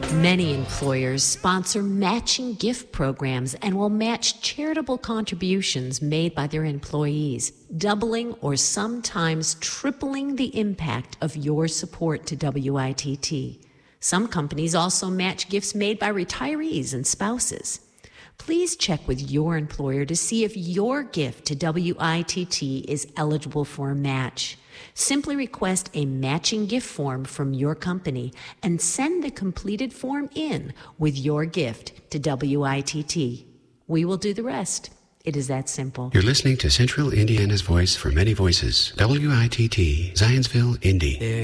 Many employers sponsor matching gift programs and will match charitable contributions made by their employees, doubling or sometimes tripling the impact of your support to WITT. Some companies also match gifts made by retirees and spouses. Please check with your employer to see if your gift to WITT is eligible for a match. Simply request a matching gift form from your company and send the completed form in with your gift to WITT. We will do the rest. It is that simple. You're listening to Central Indiana's voice for many voices. WITT, Zionsville, Indy.